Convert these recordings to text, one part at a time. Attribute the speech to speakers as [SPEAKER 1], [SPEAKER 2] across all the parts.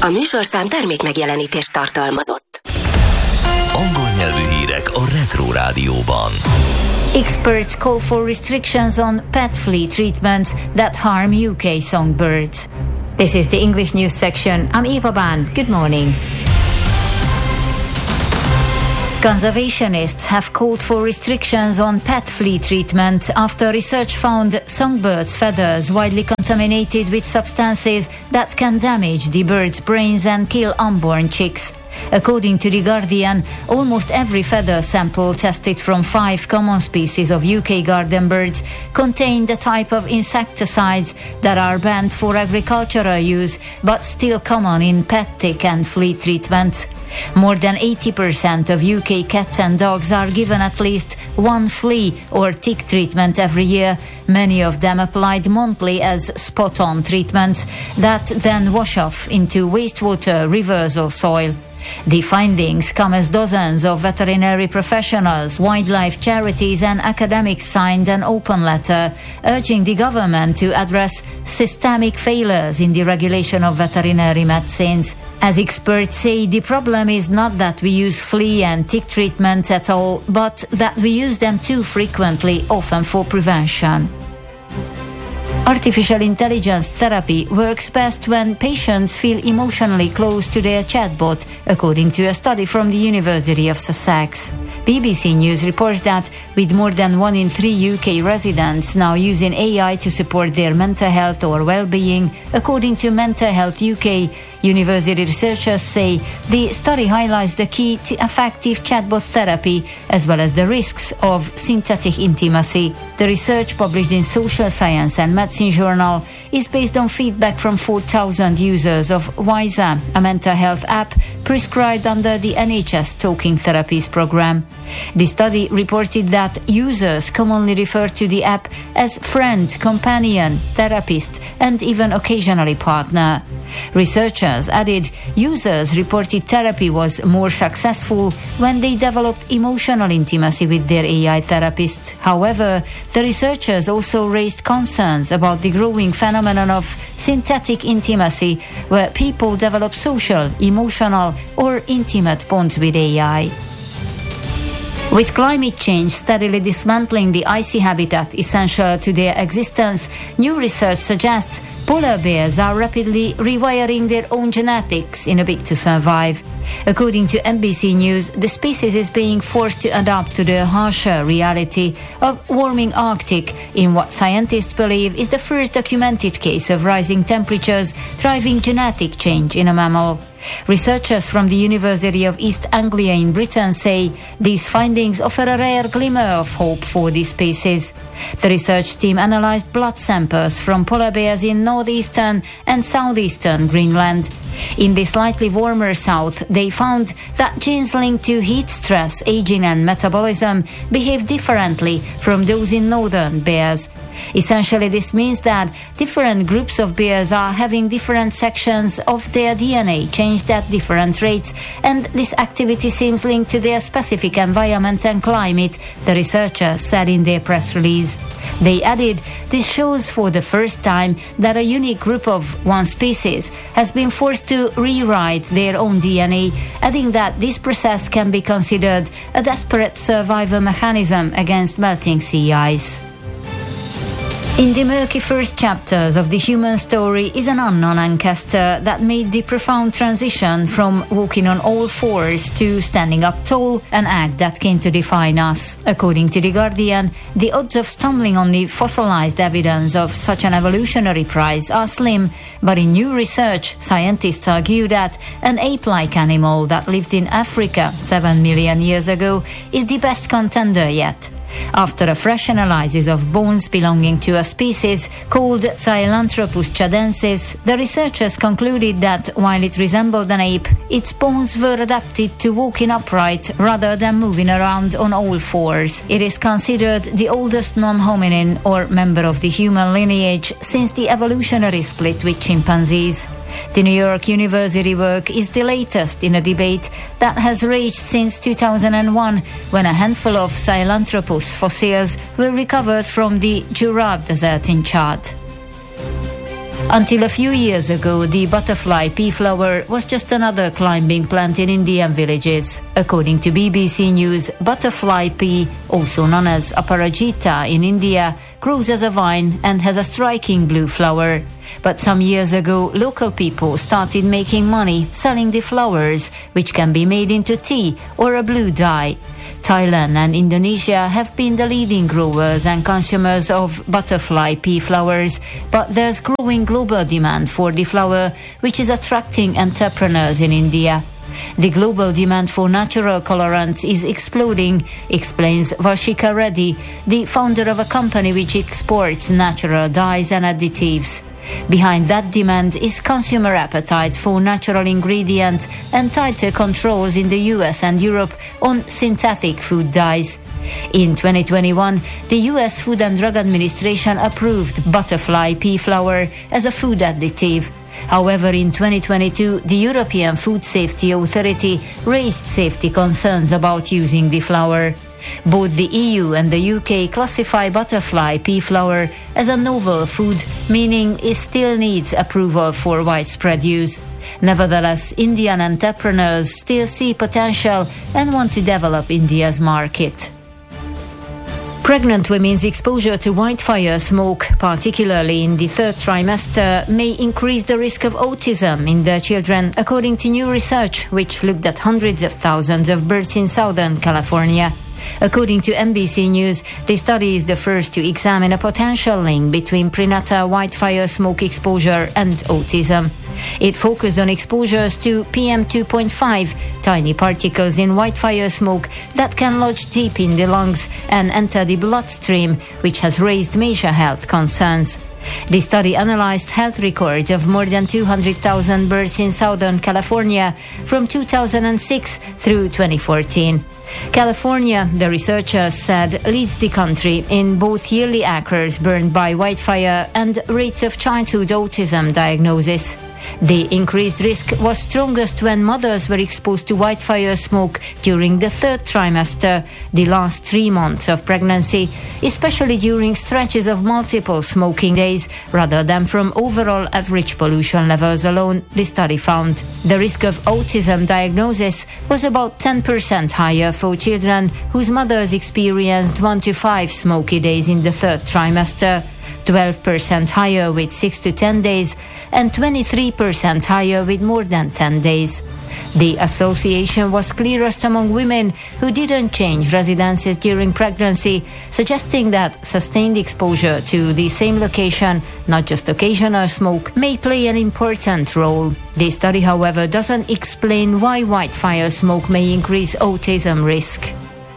[SPEAKER 1] A műsorszám termékmegjelenítést tartalmazott.
[SPEAKER 2] Angol nyelvű hírek a Retro Rádióban.
[SPEAKER 3] Experts call for restrictions on pet flea treatments that harm UK songbirds. This is the English news section. I'm Eva Ban. Good morning. Conservationists have called for restrictions on pet flea treatment after research found songbirds' feathers widely contaminated with substances that can damage the birds' brains and kill unborn chicks. According to The Guardian, almost every feather sample tested from 5 common species of UK garden birds contained a type of insecticides that are banned for agricultural use but still common in pet tick and flea treatment. More than 80% of UK cats and dogs are given at least one flea or tick treatment every year, many of them applied monthly as spot-on treatments that then wash off into wastewater, rivers or soil. The findings come as dozens of veterinary professionals, wildlife charities and academics signed an open letter urging the government to address systemic failures in the regulation of veterinary medicines. As experts say, the problem is not that we use flea and tick treatments at all, but that we use them too frequently, often for prevention. Artificial intelligence therapy works best when patients feel emotionally close to their chatbot, according to a study from the University of Sussex. BBC News reports that with more than 1 in 3 UK residents now using AI to support their mental health or well-being, according to Mental Health UK, university researchers say the study highlights the key to effective chatbot therapy as well as the risks of synthetic intimacy. The research, published in Social Science and Medicine Journal, is based on feedback from 4,000 users of Wiser, a mental health app prescribed under the NHS Talking Therapies programme. The study reported that users commonly refer to the app as friend, companion, therapist, and even occasionally partner. Researchers added users reported therapy was more successful when they developed emotional intimacy with their AI therapist. However, the researchers also raised concerns about the growing phenomenon of synthetic intimacy, where people develop social, emotional, or intimate bonds with AI. With climate change steadily dismantling the icy habitat essential to their existence, new research suggests polar bears are rapidly rewiring their own genetics in a bid to survive. According to NBC News, the species is being forced to adapt to the harsher reality of warming Arctic in what scientists believe is the first documented case of rising temperatures driving genetic change in a mammal. Researchers from the University of East Anglia in Britain say these findings offer a rare glimmer of hope for this species. The research team analyzed blood samples from polar bears in northeastern and southeastern Greenland. In the slightly warmer south, they found that genes linked to heat stress, aging and metabolism behave differently from those in northern bears. Essentially, this means that different groups of bears are having different sections of their DNA changed at different rates, and this activity seems linked to their specific environment and climate, the researchers said in their press release. They added, this shows for the first time that a unique group of one species has been forced to rewrite their own DNA, adding that this process can be considered a desperate survival mechanism against melting sea ice. In the murky first chapters of the human story is an unknown ancestor that made the profound transition from walking on all fours to standing up tall, an act that came to define us. According to The Guardian, the odds of stumbling on the fossilized evidence of such an evolutionary prize are slim, but in new research, scientists argue that an ape-like animal that lived in Africa 7 million years ago is the best contender yet. After a fresh analysis of bones belonging to a species called Sahelanthropus chadensis, the researchers concluded that while it resembled an ape, its bones were adapted to walking upright rather than moving around on all fours. It is considered the oldest non-hominin or member of the human lineage since the evolutionary split with chimpanzees. The New York University work is the latest in a debate that has raged since 2001, when a handful of Sahelanthropus fossils were recovered from the Jurab Desert in Chad. Until a few years ago, the butterfly pea flower was just another climbing plant in Indian villages. According to BBC News, butterfly pea, also known as Aparajita in India, grows as a vine and has a striking blue flower. But some years ago, local people started making money selling the flowers, which can be made into tea or a blue dye. Thailand and Indonesia have been the leading growers and consumers of butterfly pea flowers, but there's growing global demand for the flower, which is attracting entrepreneurs in India. The global demand for natural colorants is exploding, explains Varshika Reddy, the founder of a company which exports natural dyes and additives. Behind that demand is consumer appetite for natural ingredients and tighter controls in the US and Europe on synthetic food dyes. In 2021, the US Food and Drug Administration approved butterfly pea flower as a food additive. However, in 2022, the European Food Safety Authority raised safety concerns about using the flower. Both the EU and the UK classify butterfly pea flower as a novel food, meaning it still needs approval for widespread use. Nevertheless, Indian entrepreneurs still see potential and want to develop India's market. Pregnant women's exposure to whitefire smoke, particularly in the third trimester, may increase the risk of autism in their children, according to new research which looked at hundreds of thousands of births in Southern California. According to NBC News, the study is the first to examine a potential link between prenatal whitefire smoke exposure and autism. It focused on exposures to PM2.5, tiny particles in whitefire smoke that can lodge deep in the lungs and enter the bloodstream, which has raised major health concerns. The study analyzed health records of more than 200,000 births in Southern California from 2006 through 2014. California, the researchers said, leads the country in both yearly acres burned by whitefire and rates of childhood autism diagnosis. The increased risk was strongest when mothers were exposed to whitefire smoke during the third trimester, the last 3 months of pregnancy, especially during stretches of multiple smoking days, rather than from overall average pollution levels alone, the study found. The risk of autism diagnosis was about 10% higher for children whose mothers experienced 1 to 5 smoky days in the third trimester, 12% higher with 6 to 10 days, and 23% higher with more than 10 days. The association was clearest among women who didn't change residences during pregnancy, suggesting that sustained exposure to the same location, not just occasional smoke, may play an important role. The study, however, doesn't explain why whitefire smoke may increase autism risk.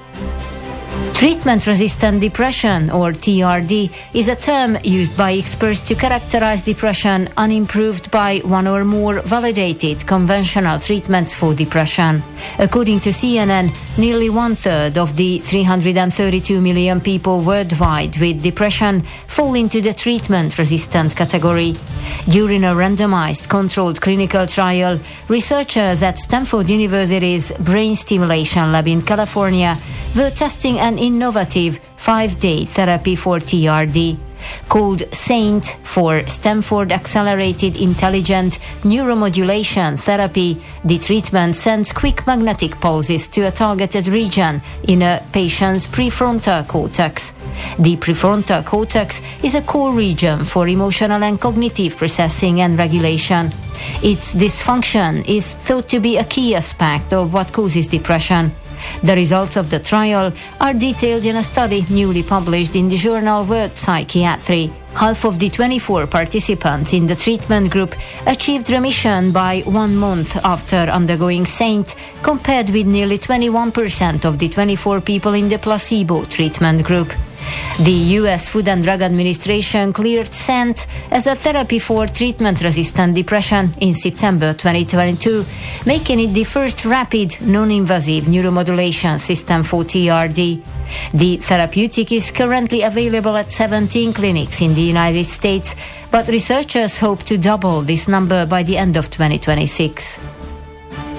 [SPEAKER 3] Treatment-resistant depression, or TRD, is a term used by experts to characterize depression unimproved by one or more validated conventional treatments for depression. According to CNN, nearly one-third of the 332 million people worldwide with depression fall into the treatment-resistant category. During a randomized controlled clinical trial, researchers at Stanford University's Brain Stimulation Lab in California were testing an innovative 5-day therapy for TRD. Called SAINT for Stanford Accelerated Intelligent Neuromodulation Therapy, the treatment sends quick magnetic pulses to a targeted region in a patient's prefrontal cortex. The prefrontal cortex is a core region for emotional and cognitive processing and regulation. Its dysfunction is thought to be a key aspect of what causes depression. The results of the trial are detailed in a study newly published in the journal World Psychiatry. Half of the 24 participants in the treatment group achieved remission by 1 month after undergoing SAINT, compared with nearly 21% of the 24 people in the placebo treatment group. The US Food and Drug Administration cleared SAINT as a therapy for treatment-resistant depression in September 2022, making it the first rapid, non-invasive neuromodulation system for TRD. The therapeutic is currently available at 17 clinics in the United States, but researchers hope to double this number by the end of 2026.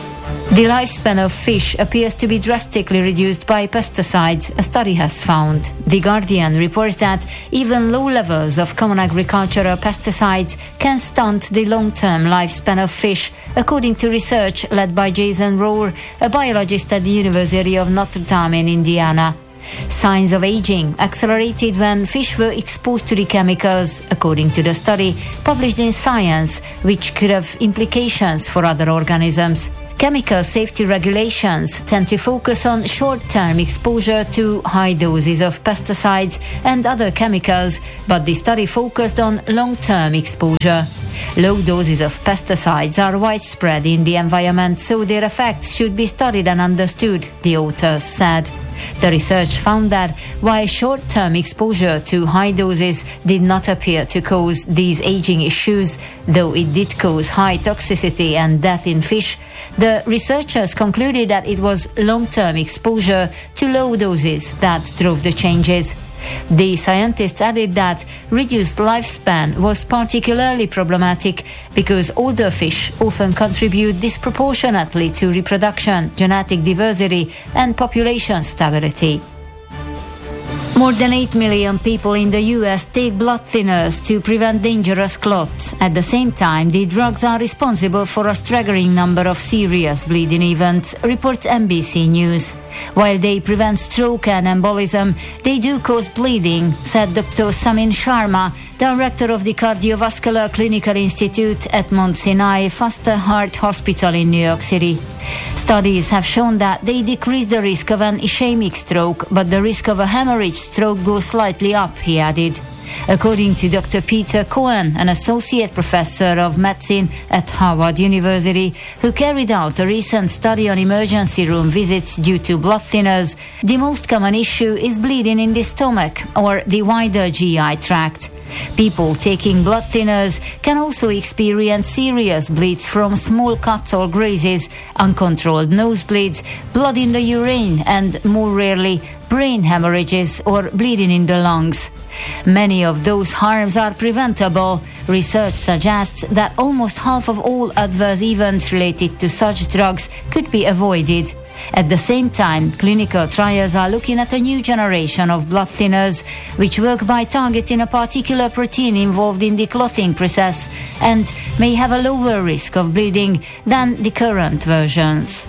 [SPEAKER 3] The lifespan of fish appears to be drastically reduced by pesticides, a study has found. The Guardian reports that even low levels of common agricultural pesticides can stunt the long-term lifespan of fish, according to research led by Jason Rohr, a biologist at the University of Notre Dame in Indiana. Signs of aging accelerated when fish were exposed to the chemicals, according to the study published in Science, which could have implications for other organisms. Chemical safety regulations tend to focus on short-term exposure to high doses of pesticides and other chemicals, but the study focused on long-term exposure. Low doses of pesticides are widespread in the environment, so their effects should be studied and understood, the authors said. The research found that while short-term exposure to high doses did not appear to cause these aging issues, though it did cause high toxicity and death in fish, the researchers concluded that it was long-term exposure to low doses that drove the changes. The scientists added that reduced lifespan was particularly problematic because older fish often contribute disproportionately to reproduction, genetic diversity, and population stability. More than 8 million people in the US take blood thinners to prevent dangerous clots. At the same time, the drugs are responsible for a staggering number of serious bleeding events, reports NBC News. While they prevent stroke and embolism, they do cause bleeding, said Dr. Samin Sharma, director of the Cardiovascular Clinical Institute at Mount Sinai Foster Heart Hospital in New York City. Studies have shown that they decrease the risk of an ischemic stroke, but the risk of a hemorrhage stroke goes slightly up, he added. According to Dr. Peter Cohen, an associate professor of medicine at Harvard University, who carried out a recent study on emergency room visits due to blood thinners, the most common issue is bleeding in the stomach or the wider GI tract. People taking blood thinners can also experience serious bleeds from small cuts or grazes, uncontrolled nosebleeds, blood in the urine, and more rarely, brain hemorrhages or bleeding in the lungs. Many of those harms are preventable. Research suggests that almost half of all adverse events related to such drugs could be avoided. At the same time, clinical trials are looking at a new generation of blood thinners, which work by targeting a particular protein involved in the clotting process and may have a lower risk of bleeding than the current versions.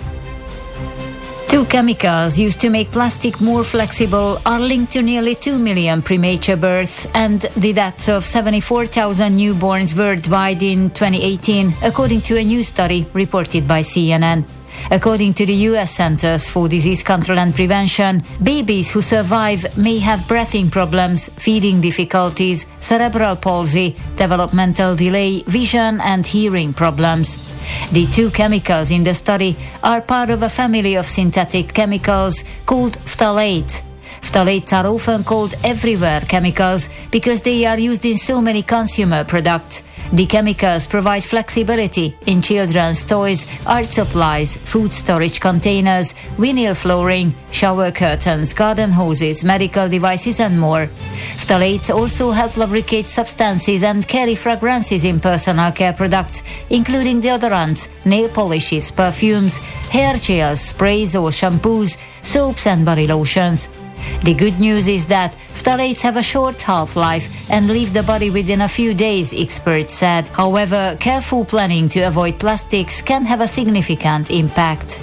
[SPEAKER 3] Two chemicals used to make plastic more flexible are linked to nearly 2 million premature births and the deaths of 74,000 newborns worldwide in 2018, according to a new study reported by CNN. According to the US Centers for Disease Control and Prevention, babies who survive may have breathing problems, feeding difficulties, cerebral palsy, developmental delay, vision and hearing problems. The two chemicals in the study are part of a family of synthetic chemicals called phthalates. Phthalates are often called everywhere chemicals because they are used in so many consumer products. The chemicals provide flexibility in children's toys, art supplies, food storage containers, vinyl flooring, shower curtains, garden hoses, medical devices and more. Phthalates also help lubricate substances and carry fragrances in personal care products, including deodorants, nail polishes, perfumes, hair gels, sprays or shampoos, soaps and body lotions. The good news is that phthalates have a short half-life and leave the body within a few days, experts said. However, careful planning to avoid plastics can have a significant impact.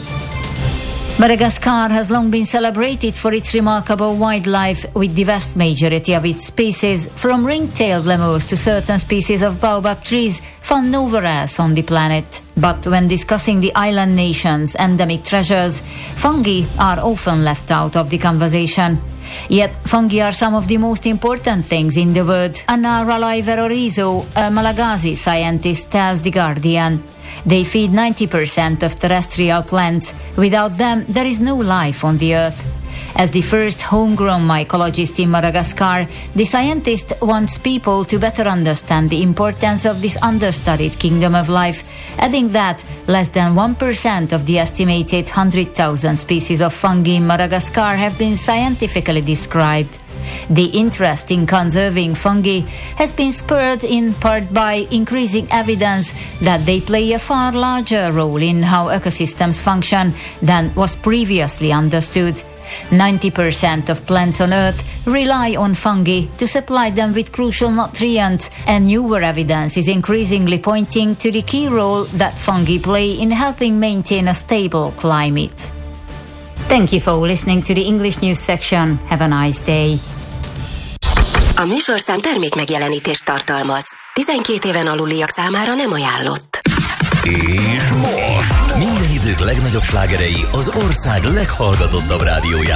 [SPEAKER 3] Madagascar has long been celebrated for its remarkable wildlife, with the vast majority of its species, from ring-tailed lemurs to certain species of baobab trees, found nowhere else on the planet. But when discussing the island nation's endemic treasures, fungi are often left out of the conversation. Yet fungi are some of the most important things in the world, Anna Ralai-Verorizo, a Malagasy scientist, tells The Guardian. They feed 90% of terrestrial plants. Without them, there is no life on the earth. As the first homegrown mycologist in Madagascar, the scientist wants people to better understand the importance of this understudied kingdom of life, adding that less than 1% of the estimated 100,000 species of fungi in Madagascar have been scientifically described. The interest in conserving fungi has been spurred in part by increasing evidence that they play a far larger role in how ecosystems function than was previously understood. 90% of plants on Earth rely on fungi to supply them with crucial nutrients, and newer evidence is increasingly pointing to the key role that fungi play in helping maintain a stable climate. Thank you for listening to the English News section. Have a nice day.
[SPEAKER 1] A műsorszám termékmegjelenítést tartalmaz. 12 éven aluliak számára nem ajánlott.
[SPEAKER 2] És most minden idők legnagyobb slágerei az ország leghallgatottabb rádiójában.